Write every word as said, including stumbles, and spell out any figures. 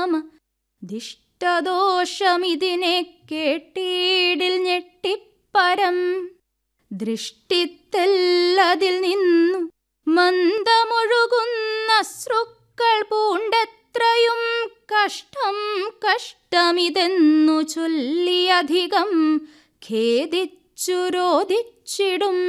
ദിഷ്ടദോഷമിതിനെ കേട്ടീടിൽ ഞെട്ടിപ്പരം ദൃഷ്ടിത്തെല്ലതിൽ നിന്നു മന്ദമൊഴുകുന്ന ശ്രുക്കൾ പൂണ്ടെത്രയും കഷ്ടം കഷ്ടമിതെന്നു ചൊല്ലിയധികം ഖേദിച്ചു രോദിച്ചിടും